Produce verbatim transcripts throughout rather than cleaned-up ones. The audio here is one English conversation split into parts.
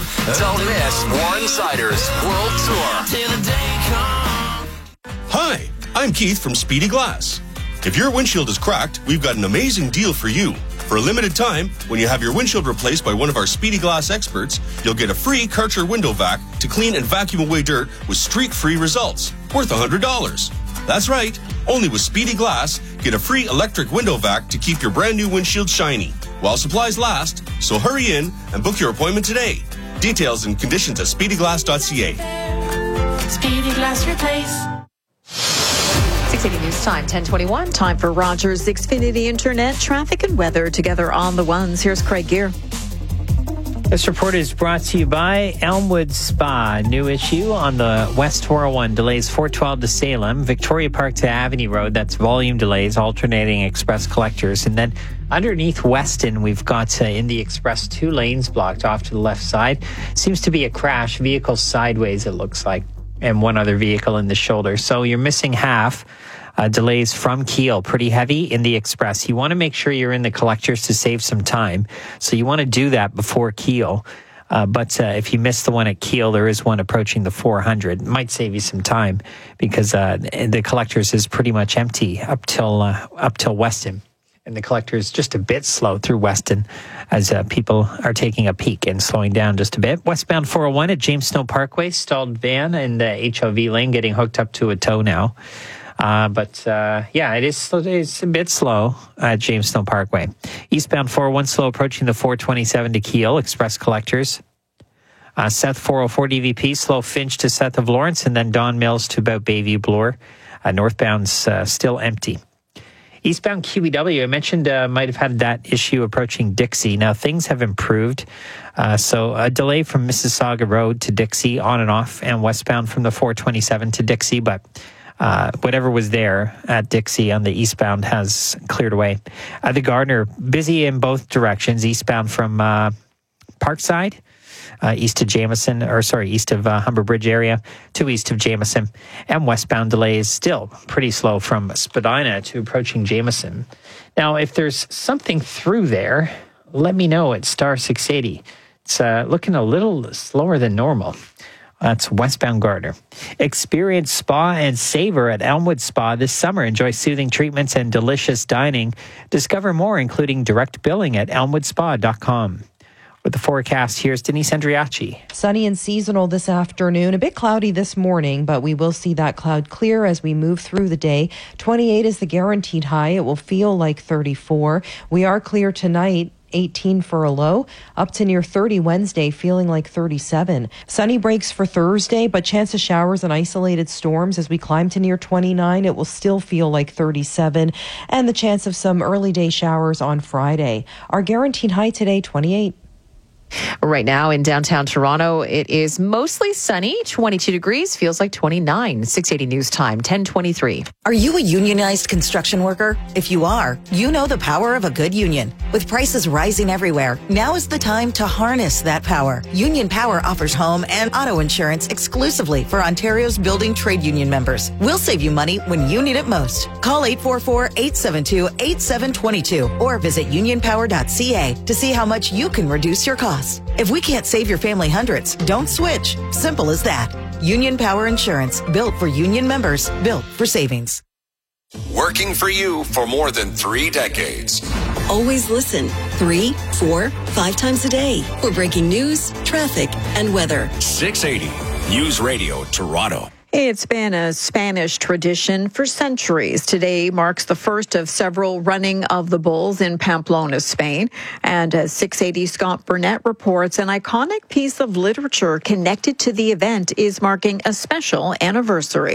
Don't miss Warren Sider's World Tour. Hi, I'm Keith from Speedy Glass. If your windshield is cracked, we've got an amazing deal for you. For a limited time, when you have your windshield replaced by one of our Speedy Glass experts, you'll get a free Karcher window vac to clean and vacuum away dirt with streak-free results, worth one hundred dollars. That's right, only with Speedy Glass, get a free electric window vac to keep your brand new windshield shiny while supplies last. So hurry in and book your appointment today. Details and conditions at speedy glass dot c a. Speedy Glass Replace. six eighty News Time, ten twenty-one. Time for Rogers Xfinity Internet traffic and weather together on the ones. Here's Craig Gear. This report is brought to you by Elmwood Spa. New issue on the West four oh one. Delays four twelve to Salem. Victoria Park to Avenue Road. That's volume delays, alternating express collectors. And then underneath Weston, we've got uh, in the express two lanes blocked off to the left side. Seems to be a crash. Vehicle sideways, it looks like. And one other vehicle in the shoulder. So you're missing half. Uh, delays from Kiel, pretty heavy in the express. You want to make sure you're in the collectors to save some time. So you want to do that before Kiel. Uh, but uh, if you miss the one at Kiel, there is one approaching the four hundred. It might save you some time because uh, the collectors is pretty much empty up till uh, up till Weston. And the collector is just a bit slow through Weston as uh, people are taking a peek and slowing down just a bit. Westbound four oh one at James Snow Parkway, stalled van in the H O V lane getting hooked up to a tow now. Uh, but, uh, yeah, it is it's a bit slow at James Snow Parkway. Eastbound four oh one slow approaching the four twenty-seven to Kiel, express collectors. Uh, Seth four oh four D V P, slow Finch to Seth of Lawrence, and then Don Mills to about Bayview Bloor. Uh, northbound's uh, still empty. Eastbound Q E W, I mentioned, uh, might have had that issue approaching Dixie. Now, things have improved. Uh, so a delay from Mississauga Road to Dixie on and off, and westbound from the four twenty-seven to Dixie, but Uh, whatever was there at Dixie on the eastbound has cleared away. Uh, the Gardner, busy in both directions, eastbound from uh, Parkside, uh, east of Jameson, or sorry, east of uh, Humber Bridge area to east of Jameson, and westbound delays still pretty slow from Spadina to approaching Jameson. Now, if there's something through there, let me know at star six eighty. It's uh, looking a little slower than normal. That's westbound Gardner. Experience spa and savor at Elmwood Spa this summer. Enjoy soothing treatments and delicious dining. Discover more, including direct billing at elmwood spa dot com. With the forecast, here's Denise Andriachi. Sunny and seasonal this afternoon. A bit cloudy this morning, but we will see that cloud clear as we move through the day. twenty-eight is the guaranteed high. It will feel like thirty-four. We are clear tonight. eighteen for a low, up to near thirty Wednesday, feeling like thirty-seven. Sunny breaks for Thursday, but chance of showers and isolated storms as we climb to near twenty-nine. It will still feel like thirty-seven, and the chance of some early day showers on Friday. Our guaranteed high today, twenty-eight. Right now in downtown Toronto, it is mostly sunny, twenty-two degrees, feels like twenty-nine. six eighty News Time, ten twenty-three. Are you a unionized construction worker? If you are, you know the power of a good union. With prices rising everywhere, now is the time to harness that power. Union Power offers home and auto insurance exclusively for Ontario's building trade union members. We'll save you money when you need it most. Call eight four four, eight seven two, eight seven two two or visit union power dot c a to see how much you can reduce your costs. If we can't save your family hundreds, don't switch. Simple as that. Union Power Insurance, built for union members, built for savings. Working for you for more than three decades. Always listen three, four, five times a day for breaking news, traffic, and weather. six eighty News Radio Toronto. It's been a Spanish tradition for centuries. Today marks the first of several running of the bulls in Pamplona, Spain. And as six eighty Scott Burnett reports, an iconic piece of literature connected to the event is marking a special anniversary.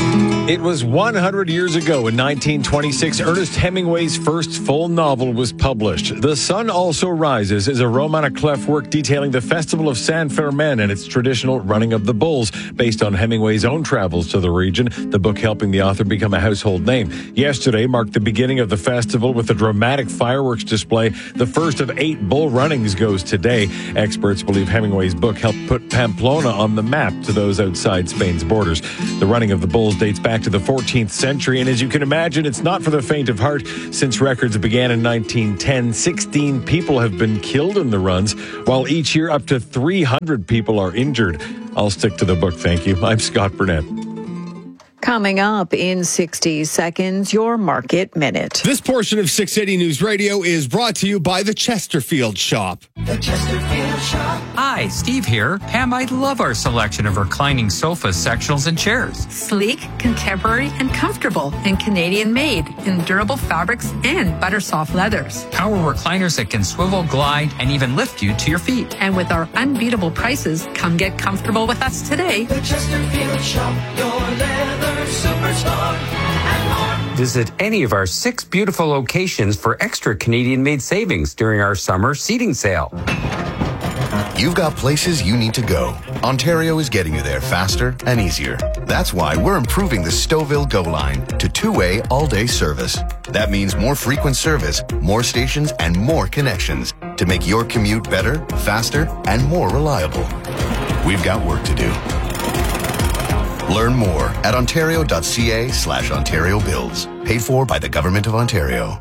It was one hundred years ago in nineteen twenty-six, Ernest Hemingway's first full novel was published. The Sun Also Rises is a Romana Clef work detailing the festival of San Fermin and its traditional running of the bulls, based on Hemingway's own own travels to the region, the book helping the author become a household name. Yesterday marked the beginning of the festival with a dramatic fireworks display. The first of eight bull runnings goes today. Experts believe Hemingway's book helped put Pamplona on the map to those outside Spain's borders. The running of the bulls dates back to the fourteenth century, and as you can imagine, it's not for the faint of heart. Since records began in nineteen ten, sixteen people have been killed in the runs, while each year up to three hundred people are injured. I'll stick to the book, thank you. I'm Scott Burnett. Coming up in sixty seconds, your Market Minute. This portion of six eighty News Radio is brought to you by the Chesterfield Shop. The Chesterfield Shop. Hi, Steve here. Pam, I love our selection of reclining sofas, sectionals, and chairs. Sleek, contemporary, and comfortable, and Canadian-made in durable fabrics and butter-soft leathers. Power recliners that can swivel, glide, and even lift you to your feet. And with our unbeatable prices, come get comfortable with us today. The Chesterfield Shop, your leather superstore and more. Visit any of our six beautiful locations for extra Canadian-made savings during our summer seating sale. You've got places you need to go. Ontario is getting you there faster and easier. That's why we're improving the Stouffville Go line to two-way all-day service. That means more frequent service, more stations, and more connections to make your commute better, faster, and more reliable. We've got work to do. Learn more at ontario.ca slash Ontario Builds. Paid for by the Government of Ontario.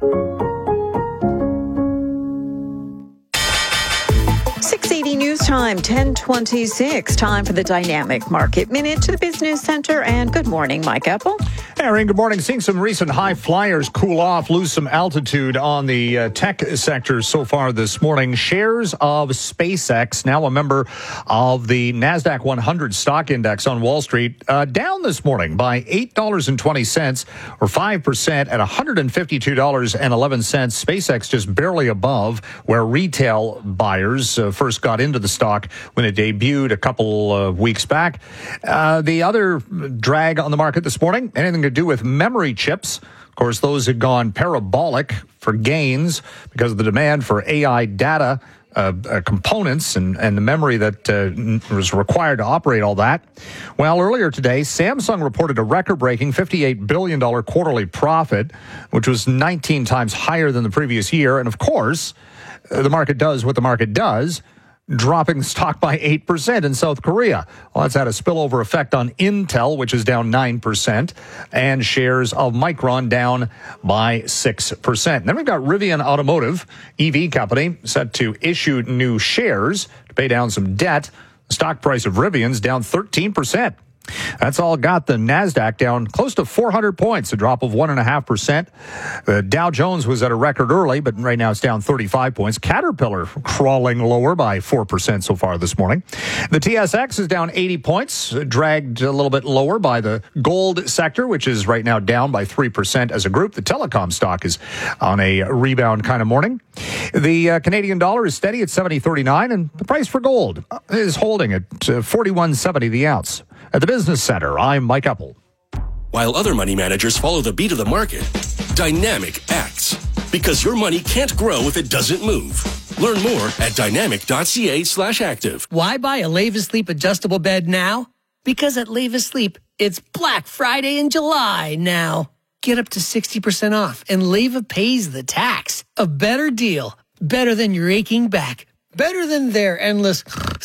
six eighty News Time, ten twenty-six. Time for the Dynamic Market Minute to the Business Center. And good morning, Mike Apple. Aaron, good morning. Seeing some recent high flyers cool off, lose some altitude on the uh, tech sector so far this morning. Shares of SpaceX, now a member of the NASDAQ one hundred stock index on Wall Street, uh, down this morning by eight dollars and twenty cents or five percent at one hundred fifty-two dollars and eleven cents. SpaceX just barely above where retail buyers uh, first got into the stock when it debuted a couple of weeks back. Uh, the other drag on the market this morning, anything to do with memory chips. Of course, those had gone parabolic for gains because of the demand for A I data uh, uh, components and, and the memory that uh, was required to operate all that. Well, earlier today, Samsung reported a record-breaking fifty-eight billion dollars quarterly profit, which was nineteen times higher than the previous year. And of course, uh, the market does what the market does, dropping the stock by eight percent in South Korea. Well, that's had a spillover effect on Intel, which is down nine percent, and shares of Micron down by six percent. And then we've got Rivian Automotive, E V company, set to issue new shares to pay down some debt. The stock price of Rivian's down thirteen percent. That's all got the NASDAQ down close to four hundred points, a drop of one point five percent. The Dow Jones was at a record early, but right now it's down thirty-five points. Caterpillar crawling lower by four percent so far this morning. The T S X is down eighty points, dragged a little bit lower by the gold sector, which is right now down by three percent as a group. The telecom stock is on a rebound kind of morning. The uh, Canadian dollar is steady at seventy thirty-nine, and the price for gold is holding at uh, forty-one seventy the ounce. At the Business Center, I'm Mike Apple. While other money managers follow the beat of the market, Dynamic acts. Because your money can't grow if it doesn't move. Learn more at dynamic.ca slash active. Why buy a Leva Sleep adjustable bed now? Because at Leva Sleep, it's Black Friday in July now. Get up to sixty percent off, and Leva pays the tax. A better deal. Better than your aching back. Better than their endless...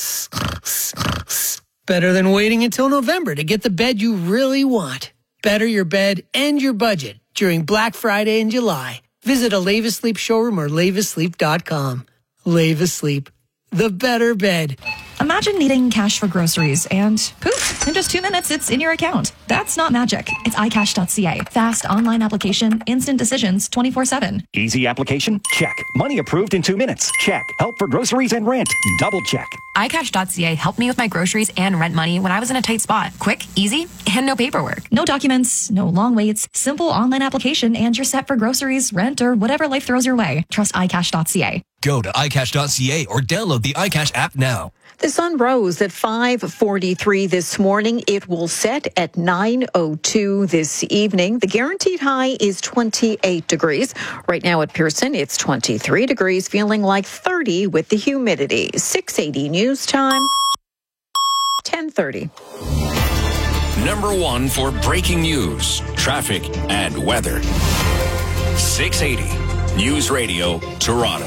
Better than waiting until November to get the bed you really want. Better your bed and your budget during Black Friday in July. Visit a Leva Sleep showroom or leva sleep dot com. Leva Sleep, the better bed. Imagine needing cash for groceries and poof, in just two minutes, it's in your account. That's not magic. It's i cash dot c a. Fast online application, instant decisions, twenty-four seven. Easy application? Check. Money approved in two minutes? Check. Help for groceries and rent? Double check. i cash dot c a helped me with my groceries and rent money when I was in a tight spot. Quick, easy, and no paperwork. No documents, no long waits, simple online application, and you're set for groceries, rent, or whatever life throws your way. Trust i cash dot c a. Go to i cash dot c a or download the iCash app now. The sun rose at five forty-three this morning. It will set at nine oh two this evening. The guaranteed high is twenty-eight degrees. Right now at Pearson, it's twenty-three degrees, feeling like thirty with the humidity. six eighty News Time, ten thirty. number one for breaking news, traffic, and weather. six eighty News Radio, Toronto.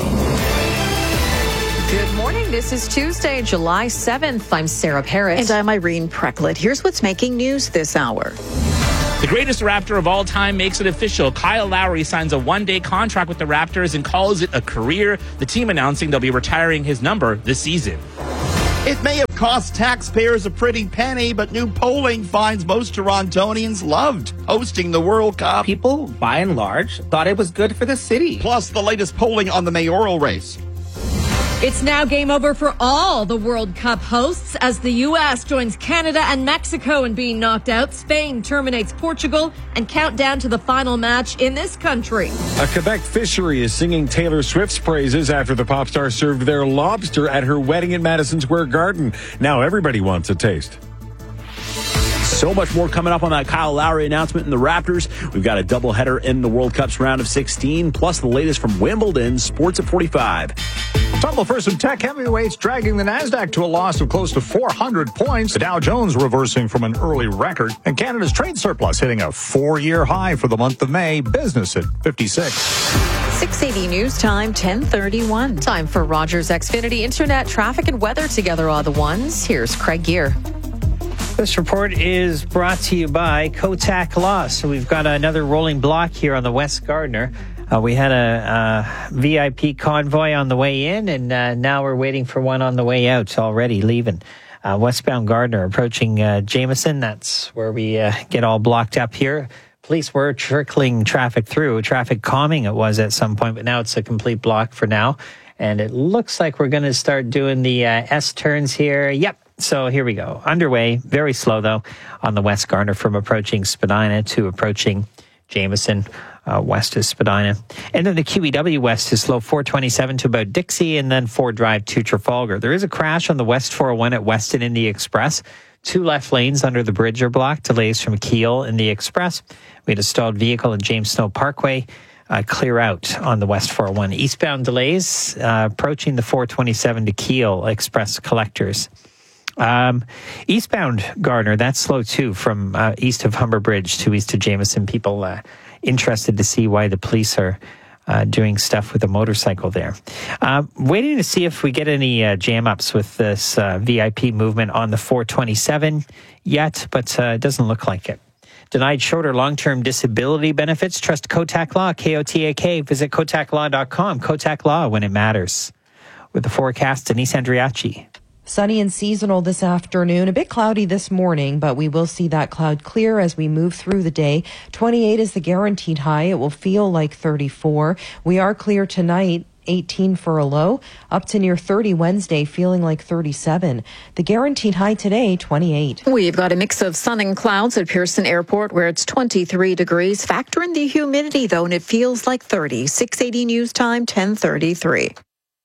Good morning. This is Tuesday, July seventh. I'm Sarah Parrish. And I'm Irene Precklett. Here's what's making news this hour. The greatest Raptor of all time makes it official. Kyle Lowry signs a one-day contract with the Raptors and calls it a career. The team announcing they'll be retiring his number this season. It may have cost taxpayers a pretty penny, but new polling finds most Torontonians loved hosting the World Cup. People, by and large, thought it was good for the city. Plus, the latest polling on the mayoral race. It's now game over for all the World Cup hosts as the U S joins Canada and Mexico in being knocked out. Spain terminates Portugal and countdown to the final match in this country. A Quebec fishery is singing Taylor Swift's praises after the pop star served their lobster at her wedding in Madison Square Garden. Now everybody wants a taste. So much more coming up on that Kyle Lowry announcement in the Raptors. We've got a doubleheader in the World Cup's round of sixteen, plus the latest from Wimbledon. Sports at forty-five. Tumble for some tech heavyweights dragging the NASDAQ to a loss of close to four hundred points. The Dow Jones reversing from an early record. And Canada's trade surplus hitting a four-year high for the month of May. Business at fifty-six. six eighty News Time, ten thirty-one. Time for Rogers Xfinity Internet, traffic, and weather together are the ones. Here's Craig Gear. This report is brought to you by Kotak Law. So we've got another rolling block here on the West Gardiner. Uh, we had a, a V I P convoy on the way in, and uh, now we're waiting for one on the way out already, leaving. Uh, westbound Gardiner approaching uh, Jameson. That's where we uh, get all blocked up here. Police were trickling traffic through. Traffic calming it was at some point, but now it's a complete block for now. And it looks like we're going to start doing the uh, S-turns here. Yep. So here we go. Underway, very slow though, on the West Gardiner from approaching Spadina to approaching Jameson, uh, west of Spadina. And then the Q E W west is slow, four twenty-seven to about Dixie, and then Ford Drive to Trafalgar. There is a crash on the West four oh one at Weston in the Express. Two left lanes under the bridge are blocked. Delays from Keele in the Express. We had a stalled vehicle at James Snow Parkway. Uh, clear out on the West four oh one. Eastbound delays uh, approaching the four twenty-seven to Keele Express collectors. Um, eastbound Gardiner, that's slow too, from uh, east of Humber Bridge to east of Jameson. People uh, interested to see why the police are uh, doing stuff with a motorcycle there. Uh, waiting to see if we get any uh, jam-ups with this uh, V I P movement on the four twenty-seven yet, but uh, it doesn't look like it. Denied short or long-term disability benefits? Trust Kotak Law, K O T A K. Visit kotak law dot com. Kotak Law, when it matters. With the forecast, Denise Andriachi. Sunny and seasonal this afternoon. A bit cloudy this morning, but we will see that cloud clear as we move through the day. twenty-eight is the guaranteed high. It will feel like thirty-four. We are clear tonight. eighteen for a low, up to near thirty Wednesday, feeling like thirty-seven. The guaranteed high today, twenty-eight. We've got a mix of sun and clouds at Pearson Airport where it's twenty-three degrees. Factor in the humidity though, and it feels like thirty. six eighty News Time, ten thirty-three.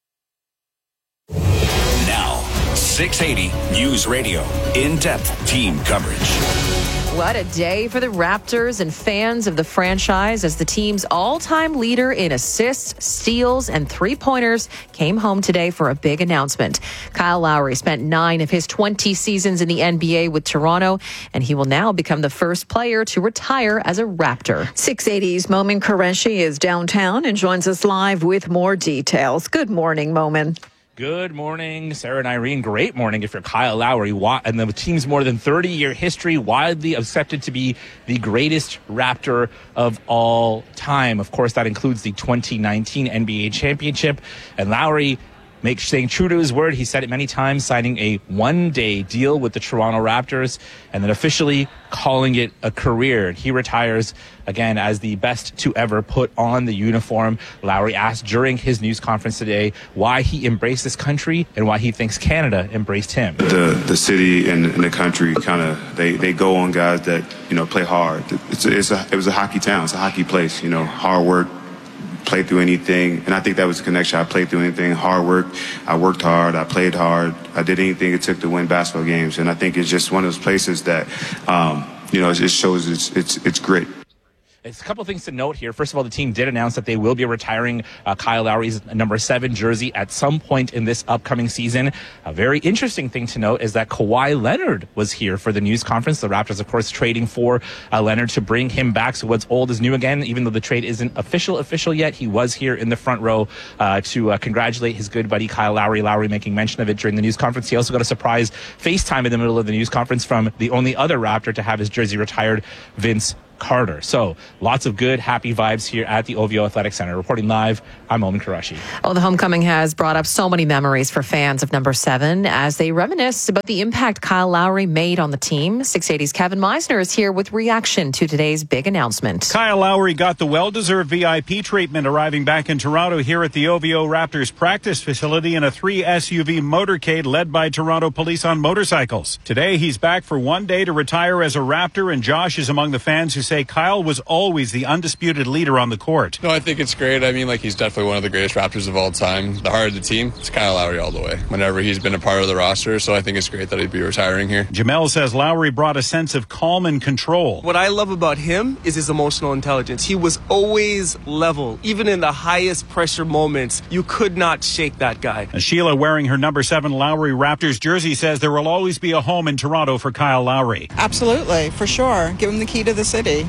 Now, six eighty News Radio, in-depth team coverage. What a day for the Raptors and fans of the franchise as the team's all-time leader in assists, steals, and three-pointers came home today for a big announcement. Kyle Lowry spent nine of his twenty seasons in the N B A with Toronto, and he will now become the first player to retire as a Raptor. six eighty's Momin Qureshi is downtown and joins us live with more details. Good morning, Momin. Good morning, Sarah and Irene. Great morning if you're Kyle Lowry. And the team's more than thirty-year history, widely accepted to be the greatest Raptor of all time. Of course, that includes the twenty nineteen N B A championship. And Lowry makes staying true to his word. He said it many times, signing a one-day deal with the Toronto Raptors and then officially calling it a career. He retires again as the best to ever put on the uniform. Lowry asked during his news conference today why he embraced this country and why he thinks Canada embraced him. The the city and, and the country kind of they, they go on guys that you know play hard. It's a, it's a, it was a hockey town. It's a hockey place. You know, hard work. Played through anything, and I think that was the connection. I played through anything, hard work. I worked hard. I played hard. I did anything it took to win basketball games, and I think it's just one of those places that, um, you know, it shows its its its grit. It's a couple things to note here. First of all, the team did announce that they will be retiring uh, Kyle Lowry's number seven jersey at some point in this upcoming season. A very interesting thing to note is that Kawhi Leonard was here for the news conference. The Raptors, of course, trading for uh, Leonard to bring him back. So what's old is new again. Even though the trade isn't official official yet, he was here in the front row uh, to uh, congratulate his good buddy Kyle Lowry. Lowry making mention of it during the news conference. He also got a surprise FaceTime in the middle of the news conference from the only other Raptor to have his jersey retired, Vince Carter. So lots of good, happy vibes here at the O V O Athletic Center. Reporting live, I'm Omen Qureshi. Oh, the homecoming has brought up so many memories for fans of number seven as they reminisce about the impact Kyle Lowry made on the team. six eighty's Kevin Meisner is here with reaction to today's big announcement. Kyle Lowry got the well-deserved V I P treatment, arriving back in Toronto here at the O V O Raptors practice facility in a three S U V motorcade led by Toronto police on motorcycles. Today, he's back for one day to retire as a Raptor, and Josh is among the fans who say Kyle was always the undisputed leader on the court. No, I think it's great. I mean, like, he's definitely one of the greatest Raptors of all time. The heart of the team, it's Kyle Lowry all the way, whenever he's been a part of the roster. So I think it's great that he'd be retiring here. Jamel says Lowry brought a sense of calm and control. What I love about him is his emotional intelligence. He was always level. Even in the highest pressure moments, you could not shake that guy. And Sheila, wearing her number seven Lowry Raptors jersey, says there will always be a home in Toronto for Kyle Lowry. Absolutely, for sure. Give him the key to the city.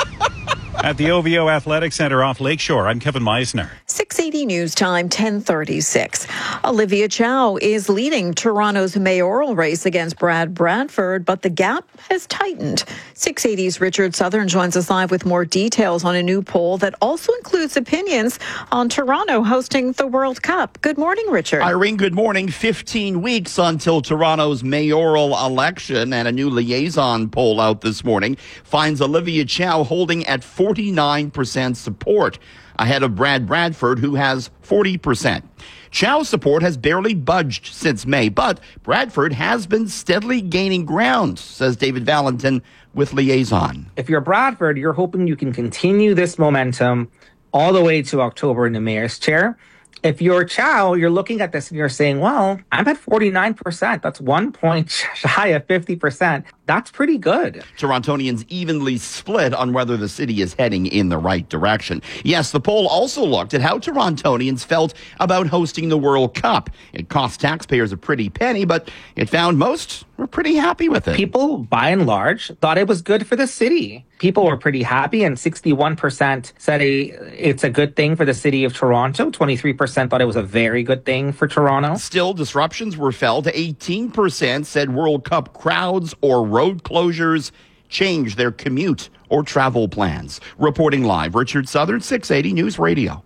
At the O V O Athletic Center off Lakeshore, I'm Kevin Meisner. six eighty News Time, ten thirty-six. Olivia Chow is leading Toronto's mayoral race against Brad Bradford, but the gap has tightened. six eighty's Richard Southern joins us live with more details on a new poll that also includes opinions on Toronto hosting the World Cup. Good morning, Richard. Irene, good morning. fifteen weeks until Toronto's mayoral election, and a new liaison poll out this morning finds Olivia Chow holding at forty-nine percent support, ahead of Brad Bradford, who has forty percent. Chow's support has barely budged since May, but Bradford has been steadily gaining ground, says David Valentin with Liaison. If you're Bradford, you're hoping you can continue this momentum all the way to October in the mayor's chair. If you're Chow, you're looking at this and you're saying, well, I'm at forty-nine percent. That's one point shy of fifty percent. That's pretty good. Torontonians evenly split on whether the city is heading in the right direction. Yes, the poll also looked at how Torontonians felt about hosting the World Cup. It cost taxpayers a pretty penny, but it found most were pretty happy with it. People, by and large, thought it was good for the city. People were pretty happy, and sixty-one percent said it's a good thing for the city of Toronto. twenty-three percent thought it was a very good thing for Toronto. Still, disruptions were felt. eighteen percent said World Cup crowds or road closures change their commute or travel plans. Reporting live, Richard Southern, six eighty News Radio.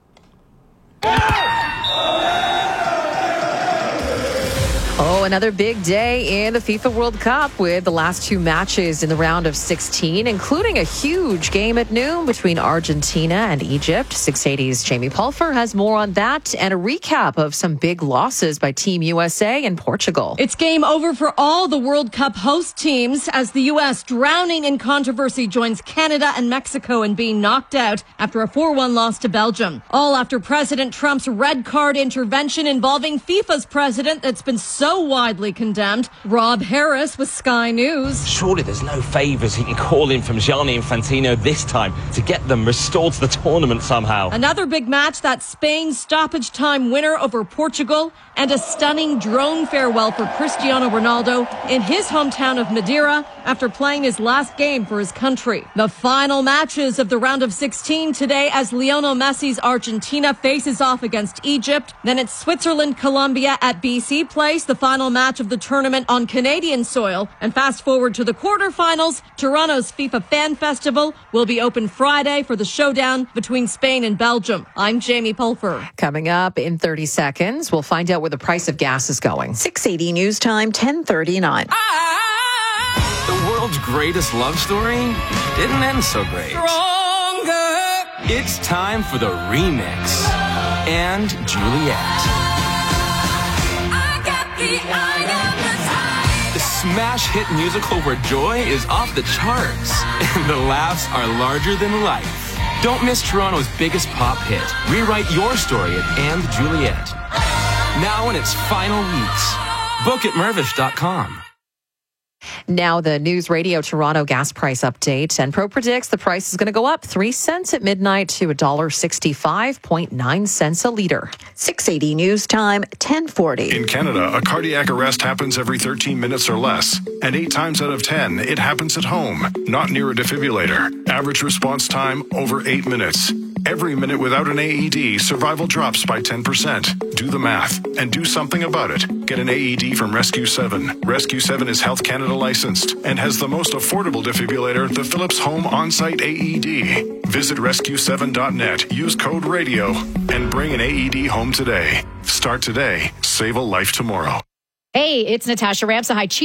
Oh, another big day in the FIFA World Cup with the last two matches in the round of sixteen, including a huge game at noon between Argentina and Egypt. six eighty's Jamie Pulfer has more on that and a recap of some big losses by Team U S A and Portugal. It's game over for all the World Cup host teams as the U S, drowning in controversy, joins Canada and Mexico in being knocked out after a four one loss to Belgium. All after President Trump's red card intervention involving FIFA's president that's been so So widely condemned. Rob Harris with Sky News. Surely there's no favours he can call in from Gianni Infantino this time to get them restored to the tournament somehow. Another big match, that Spain stoppage time winner over Portugal, and a stunning drone farewell for Cristiano Ronaldo in his hometown of Madeira after playing his last game for his country. The final matches of the round of sixteen today as Lionel Messi's Argentina faces off against Egypt. Then it's Switzerland-Colombia at B C Place, the final match of the tournament on Canadian soil. And fast forward to the quarterfinals, Toronto's FIFA Fan Festival will be open Friday for the showdown between Spain and Belgium. I'm Jamie Pulfer. Coming up in thirty seconds, we'll find out where the price of gas is going. six eighty News Time, ten thirty-nine. The world's greatest love story didn't end so great. Stronger. It's time for the remix. And Juliet. The smash hit musical where joy is off the charts and the laughs are larger than life. Don't miss Toronto's biggest pop hit. Rewrite your story at And Juliet. Now in its final weeks. Book at Mervish dot com. Now the News Radio Toronto gas price update. And Pro predicts the price is going to go up three cents at midnight to one dollar sixty-five point nine cents a litre. six eighty News Time, ten forty. In Canada, a cardiac arrest happens every thirteen minutes or less. And eight times out of ten, it happens at home, not near a defibrillator. Average response time, over eight minutes. Every minute without an A E D, survival drops by ten percent. Do the math and do something about it. Get an A E D from Rescue seven. Rescue seven is Health Canada licensed and has the most affordable defibrillator, the Philips Home On-Site A E D. Visit rescue seven dot net, use code RADIO, and bring an A E D home today. Start today. Save a life tomorrow. Hey, it's Natasha Ramsahai.